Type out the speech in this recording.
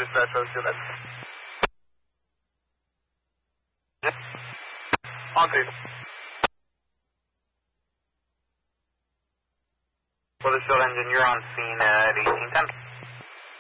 Dispatch, let's do that. On scene. For the short engine, you're on scene at 1810.